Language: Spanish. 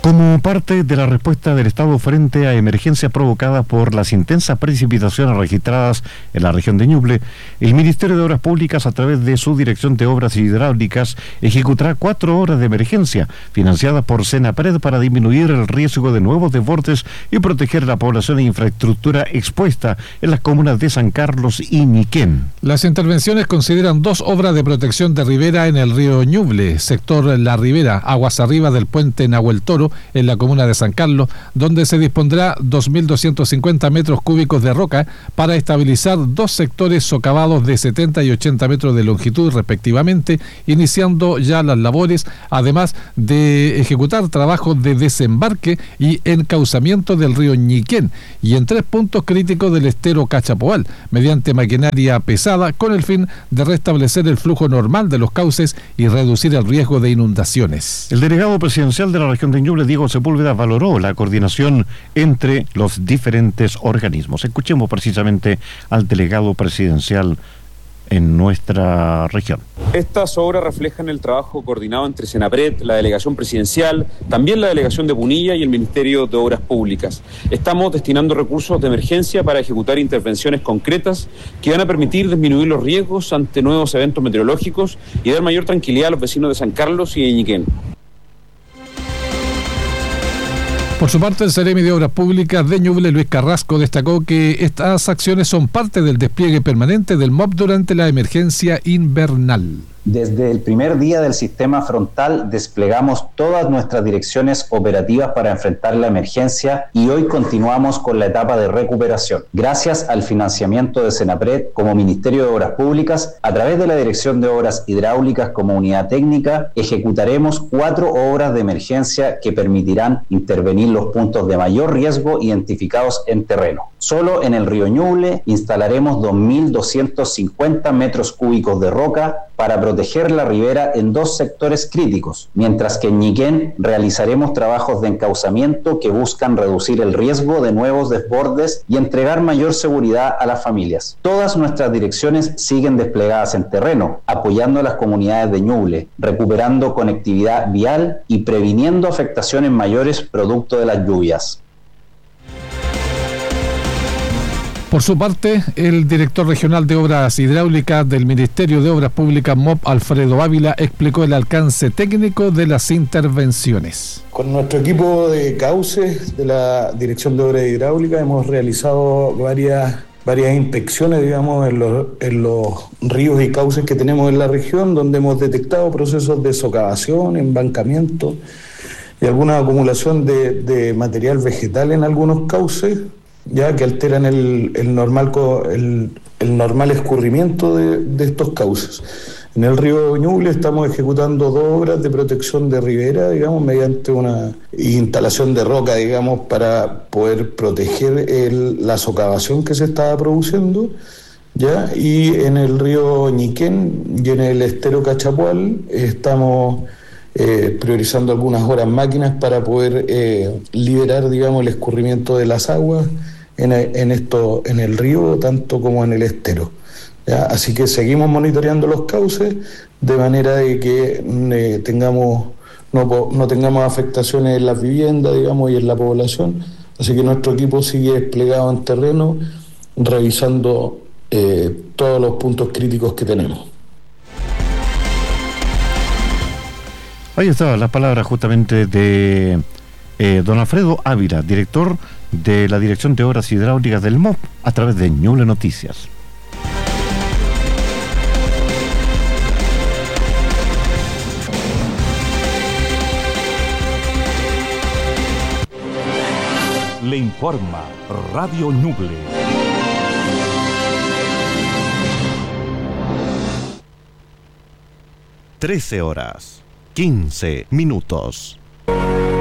Como parte de la respuesta del Estado frente a emergencias provocadas por las intensas precipitaciones registradas en la región de Ñuble, el Ministerio de Obras Públicas, a través de su Dirección de Obras Hidráulicas, ejecutará 4 horas de emergencia financiadas por Senapred para disminuir el riesgo de nuevos desbordes y proteger la población e infraestructura expuesta en las comunas de San Carlos y Ñiquén. Las intervenciones consideran 2 obras de protección de ribera en el río Ñuble, sector La Ribera, aguas arriba del puente Nahuel Toro, en la comuna de San Carlos, donde se dispondrá 2.250 metros cúbicos de roca para estabilizar 2 sectores socavados de 70 y 80 metros de longitud respectivamente, iniciando ya las labores, además de ejecutar trabajos de desembarque y encauzamiento del río Ñiquén, y en 3 puntos críticos del estero Cachapoal, mediante maquinaria pesada, con el fin de restablecer el flujo normal de los cauces y reducir el riesgo de inundaciones. El delegado presidencial de la región de Ñuble, Diego Sepúlveda, valoró la coordinación entre los diferentes organismos. Escuchemos precisamente al delegado presidencial en nuestra región. Estas obras reflejan el trabajo coordinado entre Senapred, la delegación presidencial, también la delegación de Punilla y el Ministerio de Obras Públicas. Estamos destinando recursos de emergencia para ejecutar intervenciones concretas que van a permitir disminuir los riesgos ante nuevos eventos meteorológicos y dar mayor tranquilidad a los vecinos de San Carlos y de Ñiquén. Por su parte, el Seremi de Obras Públicas de Ñuble, Luis Carrasco, destacó que estas acciones son parte del despliegue permanente del MOP durante la emergencia invernal. Desde el primer día del sistema frontal desplegamos todas nuestras direcciones operativas para enfrentar la emergencia y hoy continuamos con la etapa de recuperación. Gracias al financiamiento de Senapred como Ministerio de Obras Públicas, a través de la Dirección de Obras Hidráulicas como unidad técnica, ejecutaremos 4 obras de emergencia que permitirán intervenir los puntos de mayor riesgo identificados en terreno. Solo en el río Ñuble instalaremos 2.250 metros cúbicos de roca para proteger la ribera en 2 sectores críticos, mientras que en Ñiquén realizaremos trabajos de encauzamiento que buscan reducir el riesgo de nuevos desbordes y entregar mayor seguridad a las familias. Todas nuestras direcciones siguen desplegadas en terreno, apoyando a las comunidades de Ñuble, recuperando conectividad vial y previniendo afectaciones mayores producto de las lluvias. Por su parte, el director regional de Obras Hidráulicas del Ministerio de Obras Públicas MOP, Alfredo Ávila, explicó el alcance técnico de las intervenciones. Con nuestro equipo de cauces de la Dirección de Obras Hidráulicas hemos realizado varias inspecciones, digamos, en los ríos y cauces que tenemos en la región, donde hemos detectado procesos de socavación, embancamiento y alguna acumulación de material vegetal en algunos cauces, ya que alteran el normal escurrimiento de estos cauces. En el río Ñuble estamos ejecutando 2 obras de protección de ribera, digamos, mediante una instalación de roca, digamos, para poder proteger la socavación que se estaba produciendo, ¿ya? Y en el río Ñiquén y en el estero Cachapoal estamos priorizando algunas horas máquinas para poder liberar, digamos, el escurrimiento de las aguas en el río, tanto como en el estero, ¿ya? Así que seguimos monitoreando los cauces de manera de que no tengamos afectaciones en las viviendas, digamos, y en la población. Así que nuestro equipo sigue desplegado en terreno, revisando todos los puntos críticos que tenemos. Ahí estaban las palabras justamente de don Alfredo Ávila, director de la Dirección de Obras Hidráulicas del MOP, a través de Ñuble Noticias. Le informa Radio Ñuble. 13:15.